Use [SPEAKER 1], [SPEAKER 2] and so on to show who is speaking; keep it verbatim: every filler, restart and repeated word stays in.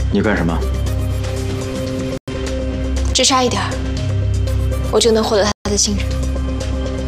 [SPEAKER 1] 你干什么？
[SPEAKER 2] 只差一点儿，我就能获得他的信任。